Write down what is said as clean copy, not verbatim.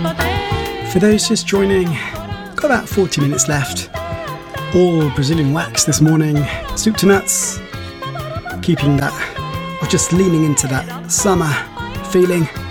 For those just joining, got about 40 minutes left. All Brazilian wax this morning, soup to nuts, keeping that, or just leaning into that summer feeling.